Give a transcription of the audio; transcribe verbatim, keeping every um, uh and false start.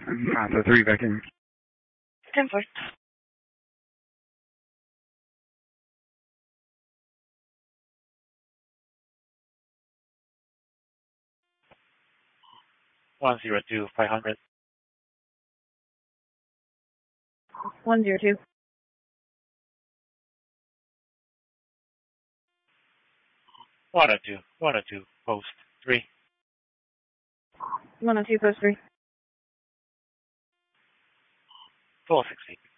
Papa three back in. ten four. One zero two five hundred. One zero two. One oh two. One oh two. Post three. One oh two post three. Four sixty.